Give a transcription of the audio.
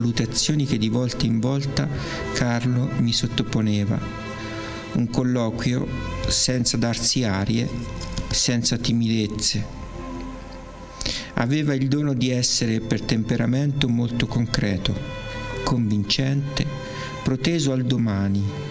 valutazioni che di volta in volta Carlo mi sottoponeva. Un colloquio senza darsi arie, senza timidezze. Aveva il dono di essere per temperamento molto concreto, convincente, proteso al domani,